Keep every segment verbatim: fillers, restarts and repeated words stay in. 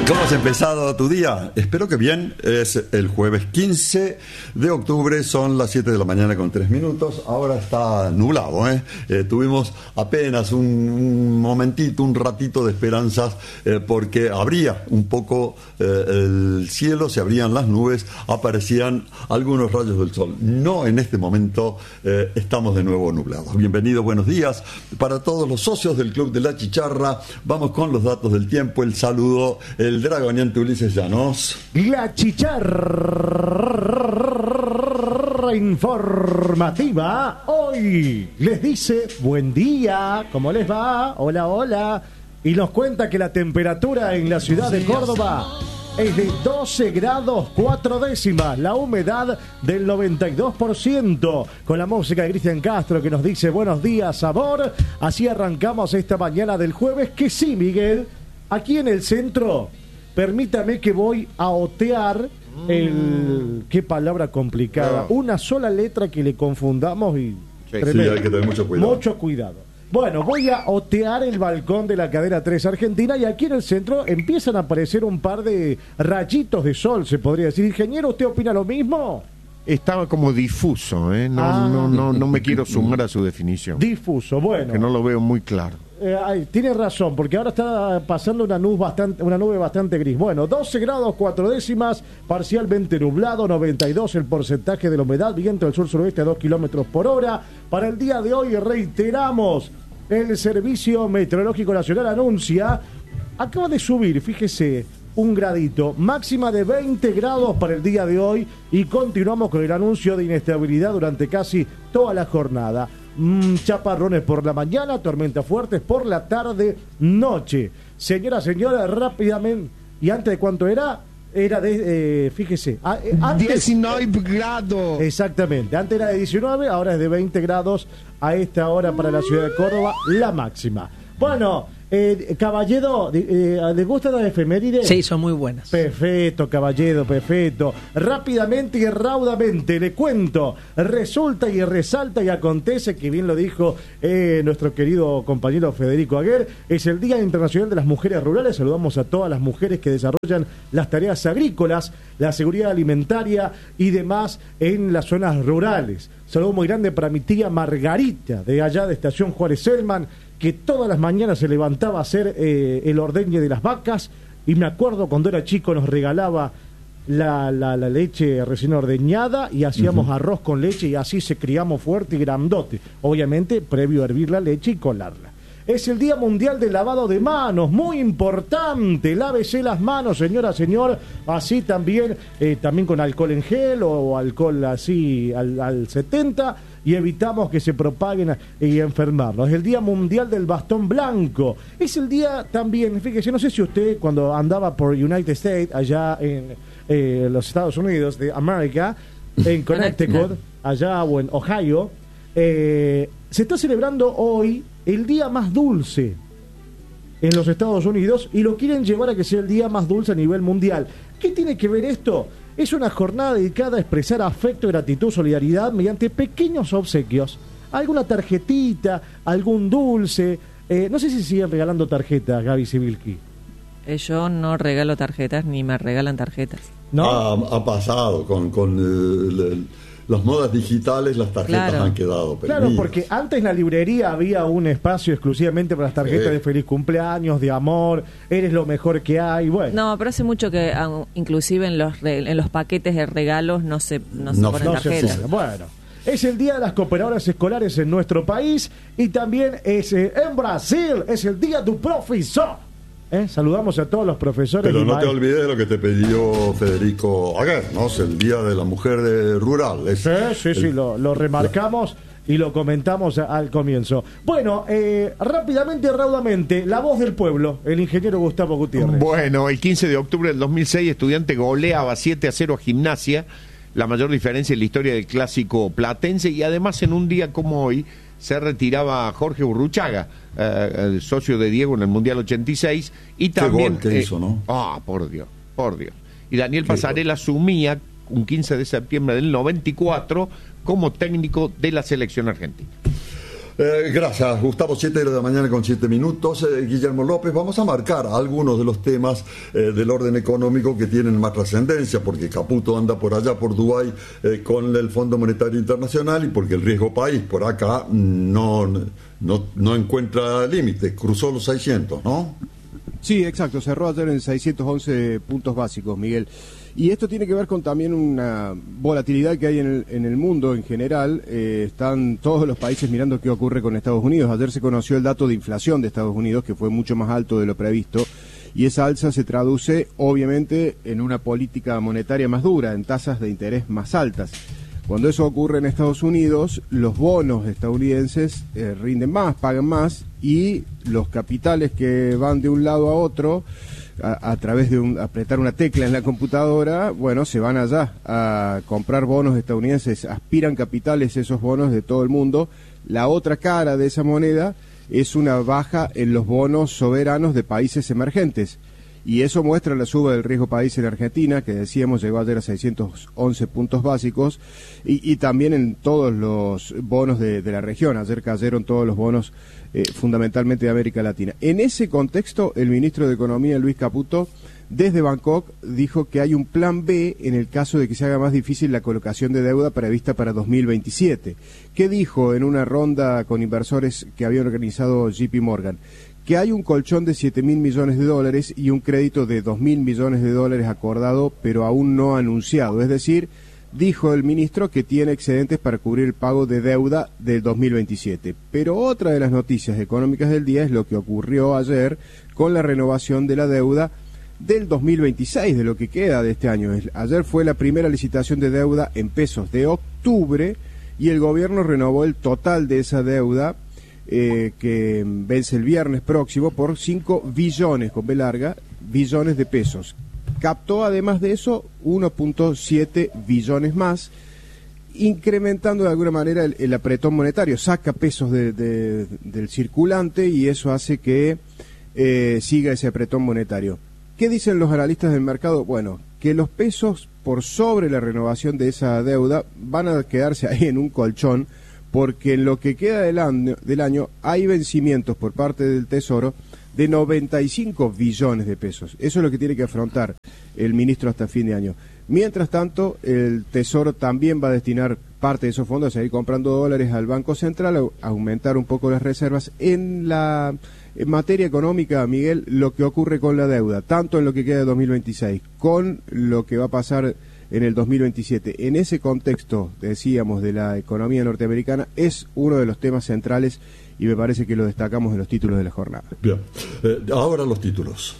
¿Cómo has empezado tu día? Espero que bien. Es el jueves quince de octubre, son las siete de la mañana con tres minutos. Ahora está nublado, ¿eh? Eh, tuvimos apenas un, un momentito, un ratito de esperanzas, eh, porque abría un poco eh, el cielo, se abrían las nubes, aparecían algunos rayos del sol. No en este momento, eh, estamos de nuevo nublados. Bienvenidos, buenos días para todos los socios del Club de la Chicharra. Vamos con los datos del tiempo, el saludo, el dragoneante Ulises Llanos. La Chicharra informativa hoy les dice buen día, ¿cómo les va? Hola, hola. Y nos cuenta que la temperatura en la ciudad de Córdoba es de doce grados cuatro décimas, la humedad del noventa y dos por ciento, con la música de Cristian Castro que nos dice buenos días, sabor. Así arrancamos esta mañana del jueves, que sí, Miguel, aquí en el centro, permítame que voy a otear el... qué palabra complicada, no. Una sola letra que le confundamos y... Sí, sí, hay que tener mucho cuidado. Mucho cuidado. Bueno, voy a otear el balcón de la cadena tres Argentina y aquí en el centro empiezan a aparecer un par de rayitos de sol, se podría decir. Ingeniero, ¿usted opina lo mismo? Estaba como difuso, ¿eh? No, ah. no, no, no me quiero sumar a su definición. Difuso, bueno. Que no lo veo muy claro. Eh, ay, tiene razón, porque ahora está pasando una nube bastante, una nube bastante gris. Bueno, doce grados cuatro décimas, parcialmente nublado, noventa y dos el porcentaje de la humedad, viento del sur-suroeste a dos kilómetros por hora. Para el día de hoy, reiteramos, el Servicio Meteorológico Nacional anuncia, acaba de subir, fíjese, un gradito, máxima de veinte grados para el día de hoy, y continuamos con el anuncio de inestabilidad durante casi toda la jornada. Mm, chaparrones por la mañana, tormentas fuertes por la tarde, noche. Señora, señora, rápidamente, ¿y antes de cuánto era? Era de, eh, fíjese, a, eh, antes, diecinueve grados. Exactamente, antes era de diecinueve, ahora es de veinte grados a esta hora para la ciudad de Córdoba, la máxima. Bueno, eh, Caballero, eh, ¿le gustan las efemérides? Sí, son muy buenas. Perfecto, Caballero, perfecto. Rápidamente y raudamente le cuento, resulta y resalta y acontece, que bien lo dijo eh, nuestro querido compañero Federico Aguer, es el Día Internacional de las Mujeres Rurales. Saludamos a todas las mujeres que desarrollan las tareas agrícolas, la seguridad alimentaria y demás en las zonas rurales. Saludo muy grande para mi tía Margarita, de allá de Estación Juárez Selman, que todas las mañanas se levantaba a hacer eh, el ordeñe de las vacas, y me acuerdo cuando era chico nos regalaba la, la, la leche recién ordeñada y hacíamos uh-huh. arroz con leche, y así se criamos fuerte y grandote, obviamente previo a hervir la leche y colarla. Es el Día Mundial del Lavado de Manos, muy importante, lávese las manos, señora, señor, así también, eh, también con alcohol en gel o, o alcohol así al, al setenta, y evitamos que se propaguen y enfermarnos. Es el Día Mundial del Bastón Blanco, es el día también, fíjese, no sé si usted cuando andaba por United States, allá en eh, los Estados Unidos de América, en Connecticut, allá o en Ohio, eh, se está celebrando hoy el día más dulce en los Estados Unidos, y lo quieren llevar a que sea el día más dulce a nivel mundial. ¿Qué tiene que ver esto? Es una jornada dedicada a expresar afecto, gratitud, solidaridad mediante pequeños obsequios, alguna tarjetita, algún dulce. Eh, no sé si siguen regalando tarjetas, Gaby Sibilki. Eh, yo no regalo tarjetas ni me regalan tarjetas. ¿No? Ha, ha pasado con, con eh, el, las modas digitales, las tarjetas claro. han quedado perdidas. Claro, porque antes en la librería había un espacio exclusivamente para las tarjetas eh. de feliz cumpleaños, de amor, eres lo mejor que hay, bueno. No, pero hace mucho que um, inclusive en los re, en los paquetes de regalos no se, no se no, ponen no tarjetas. Se bueno, es el Día de las Cooperadoras Escolares en nuestro país, y también es eh, en Brasil, es el Día del Profesor. ¿Eh? Saludamos a todos los profesores. Pero no ma- te olvides de lo que te pidió Federico Aguer, ¿no? Es el Día de la Mujer de Rural. Es sí, sí, el, sí, lo, lo remarcamos y lo comentamos a, al comienzo. Bueno, eh, rápidamente y raudamente, la voz del pueblo, el ingeniero Gustavo Gutiérrez. Bueno, el quince de octubre del dos mil seis, Estudiante goleaba siete a cero a Gimnasia, la mayor diferencia en la historia del clásico platense, y además en un día como hoy se retiraba Jorge Urruchaga, eh, el socio de Diego en el Mundial ochenta y seis, y también... Qué gol que eh, hizo, ¿no? Ah, por Dios, por Dios. Y Daniel Pasarela asumía un quince de septiembre del noventa y cuatro como técnico de la selección argentina. Eh, gracias, Gustavo. Siete de la mañana con siete minutos. Eh, Guillermo López, vamos a marcar algunos de los temas eh, del orden económico que tienen más trascendencia, porque Caputo anda por allá, por Dubái, eh, con el Fondo Monetario Internacional, y porque el riesgo país por acá no, no, no encuentra límite, cruzó los seiscientos, ¿no? Sí, exacto, cerró ayer en seiscientos once puntos básicos, Miguel. Y esto tiene que ver con también una volatilidad que hay en el, en el mundo en general. Eh, están todos los países mirando qué ocurre con Estados Unidos. Ayer se conoció el dato de inflación de Estados Unidos, que fue mucho más alto de lo previsto, y esa alza se traduce obviamente en una política monetaria más dura, en tasas de interés más altas. Cuando eso ocurre en Estados Unidos, los bonos estadounidenses eh, rinden más, pagan más, y los capitales que van de un lado a otro a, a través de un, apretar una tecla en la computadora, bueno, se van allá a comprar bonos estadounidenses, aspiran capitales esos bonos de todo el mundo. La otra cara de esa moneda es una baja en los bonos soberanos de países emergentes. Y eso muestra la suba del riesgo país en Argentina, que decíamos llegó ayer a seiscientos once puntos básicos, y, y también en todos los bonos de, de la región. Ayer cayeron todos los bonos eh, fundamentalmente de América Latina. En ese contexto, el ministro de Economía, Luis Caputo, desde Bangkok dijo que hay un plan B en el caso de que se haga más difícil la colocación de deuda prevista para dos mil veintisiete. ¿Qué dijo en una ronda con inversores que había organizado J P Morgan? Que hay un colchón de siete mil millones de dólares y un crédito de dos mil millones de dólares acordado, pero aún no anunciado. Es decir, dijo el ministro que tiene excedentes para cubrir el pago de deuda del dos mil veintisiete. Pero otra de las noticias económicas del día es lo que ocurrió ayer con la renovación de la deuda del dos mil veintiséis, de lo que queda de este año. Ayer fue la primera licitación de deuda en pesos de octubre, y el gobierno renovó el total de esa deuda Eh, que vence el viernes próximo por cinco billones, con B larga, billones de pesos. Captó además de eso uno punto siete billones más, incrementando de alguna manera el, el apretón monetario. Saca pesos de, de, del circulante, y eso hace que eh, siga ese apretón monetario. ¿Qué dicen los analistas del mercado? Bueno, que los pesos por sobre la renovación de esa deuda van a quedarse ahí en un colchón, porque en lo que queda del año, del año hay vencimientos por parte del Tesoro de noventa y cinco billones de pesos. Eso es lo que tiene que afrontar el ministro hasta fin de año. Mientras tanto, el Tesoro también va a destinar parte de esos fondos a seguir comprando dólares al Banco Central, a aumentar un poco las reservas. En la en materia económica, Miguel, lo que ocurre con la deuda, tanto en lo que queda de dos mil veintiséis, con lo que va a pasar en el dos mil veintisiete. En ese contexto, decíamos, de la economía norteamericana, es uno de los temas centrales, y me parece que lo destacamos en los títulos de la jornada. Bien, eh, ahora los títulos.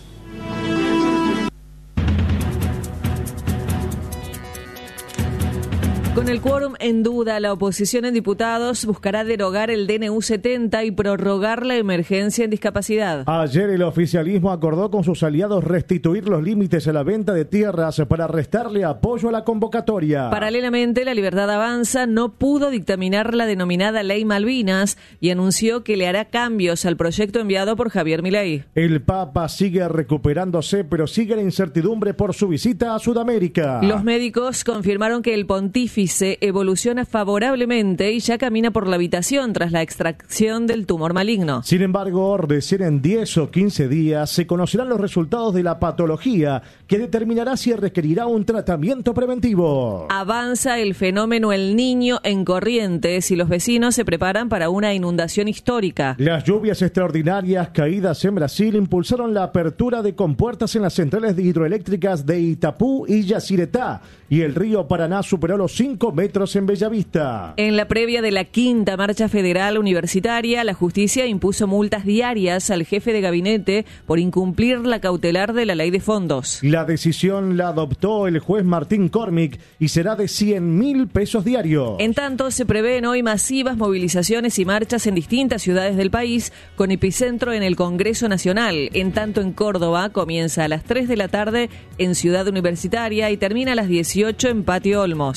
Con el quórum en duda, la oposición en diputados buscará derogar el D N U setenta y prorrogar la emergencia en discapacidad. Ayer el oficialismo acordó con sus aliados restituir los límites a la venta de tierras para restarle apoyo a la convocatoria. Paralelamente, La Libertad Avanza no pudo dictaminar la denominada Ley Malvinas y anunció que le hará cambios al proyecto enviado por Javier Milei. El Papa sigue recuperándose, pero sigue la incertidumbre por su visita a Sudamérica. Los médicos confirmaron que el pontífice evoluciona favorablemente y ya camina por la habitación tras la extracción del tumor maligno. Sin embargo, recién en diez o quince días se conocerán los resultados de la patología, que determinará si requerirá un tratamiento preventivo. Avanza el fenómeno El Niño en Corrientes y los vecinos se preparan para una inundación histórica. Las lluvias extraordinarias caídas en Brasil impulsaron la apertura de compuertas en las centrales hidroeléctricas de Itapú y Yacyretá, y el río Paraná superó los cinco metros en Bellavista. En la previa de la quinta marcha federal universitaria, la justicia impuso multas diarias al jefe de gabinete por incumplir la cautelar de la ley de fondos. La decisión la adoptó el juez Martín Cormick y será de cien mil pesos diarios. En tanto, se prevén hoy masivas movilizaciones y marchas en distintas ciudades del país, con epicentro en el Congreso Nacional. En tanto, en Córdoba comienza a las tres de la tarde en Ciudad Universitaria y termina a las dieciocho en Patio Olmos. Según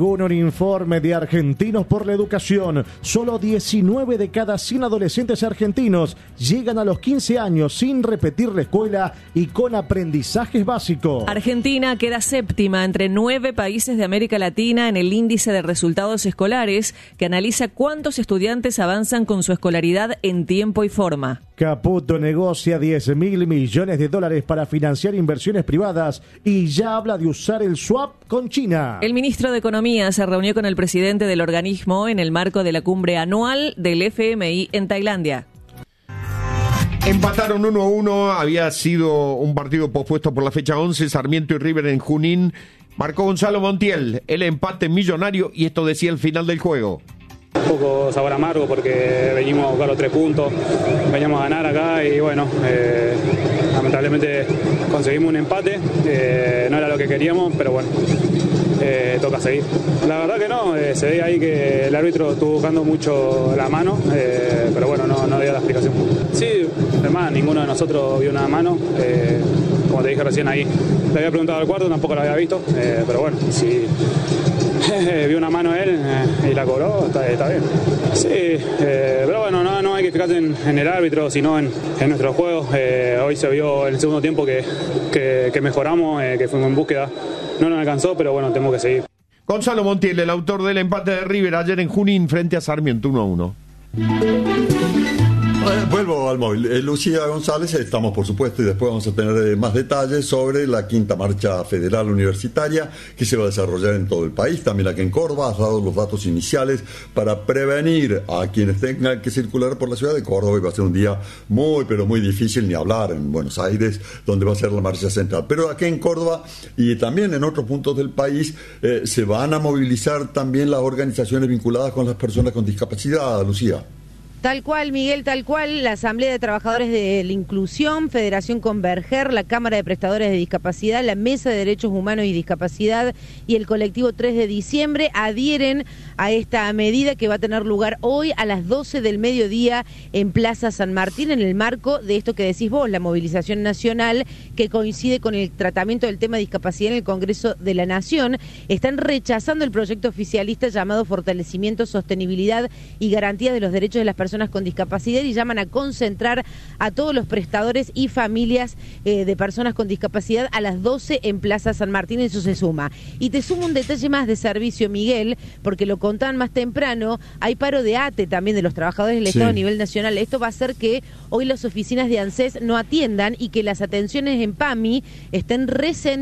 Según un informe de Argentinos por la Educación, solo diecinueve de cada cien adolescentes argentinos llegan a los quince años sin repetir la escuela y con aprendizajes básicos. Argentina queda séptima entre nueve países de América Latina en el índice de resultados escolares que analiza cuántos estudiantes avanzan con su escolaridad en tiempo y forma. Caputo negocia diez mil millones de dólares para financiar inversiones privadas y ya habla de usar el swap con China. El ministro de Economía se reunió con el presidente del organismo en el marco de la cumbre anual del F M I en Tailandia. Empataron uno a uno, había sido un partido pospuesto por la fecha once, Sarmiento y River en Junín. Marcó Gonzalo Montiel, el empate millonario, y esto decía el final del juego. Un poco sabor amargo porque venimos a buscar los tres puntos, veníamos a ganar acá y bueno, eh, lamentablemente conseguimos un empate, eh, no era lo que queríamos, pero bueno, eh, toca seguir. La verdad que no, eh, se ve ahí que el árbitro estuvo buscando mucho la mano, eh, pero bueno, no, no dio la explicación. Sí, además ninguno de nosotros vio una mano, eh, como te dije recién ahí, le había preguntado al cuarto, tampoco lo había visto, eh, pero bueno, si vio una mano él eh, y la cobró, está, está bien. Sí, eh, pero bueno, no, no hay que fijarse en, en el árbitro, sino en, en nuestro juego. Eh, hoy se vio en el segundo tiempo que, que, que mejoramos, eh, que fuimos en búsqueda. No nos alcanzó, pero bueno, tenemos que seguir. Gonzalo Montiel, el autor del empate de River ayer en Junín frente a Sarmiento uno a uno. Eh, vuelvo al móvil. Eh, Lucía González, estamos por supuesto y después vamos a tener eh, más detalles sobre la quinta marcha federal universitaria que se va a desarrollar en todo el país, también aquí en Córdoba. Has dado los datos iniciales para prevenir a quienes tengan que circular por la ciudad de Córdoba, y va a ser un día muy pero muy difícil, ni hablar en Buenos Aires, donde va a ser la marcha central. Pero aquí en Córdoba y también en otros puntos del país eh, se van a movilizar también las organizaciones vinculadas con las personas con discapacidad, Lucía. Tal cual, Miguel, tal cual. La Asamblea de Trabajadores de la Inclusión, Federación Converger, la Cámara de Prestadores de Discapacidad, la Mesa de Derechos Humanos y Discapacidad y el colectivo tres de diciembre adhieren a esta medida que va a tener lugar hoy a las doce del mediodía en Plaza San Martín, en el marco de esto que decís vos, la movilización nacional que coincide con el tratamiento del tema de discapacidad en el Congreso de la Nación. Están rechazando el proyecto oficialista llamado Fortalecimiento, Sostenibilidad y Garantía de los Derechos de las Personas con discapacidad y llaman a concentrar a todos los prestadores y familias eh, de personas con discapacidad a las doce en Plaza San Martín. Eso se suma. Y te sumo un detalle más de servicio, Miguel, porque lo contaban más temprano, hay paro de A T E también de los trabajadores del Estado sí. a nivel nacional. Esto va a hacer que hoy las oficinas de ANSES no atiendan y que las atenciones en PAMI estén resentidas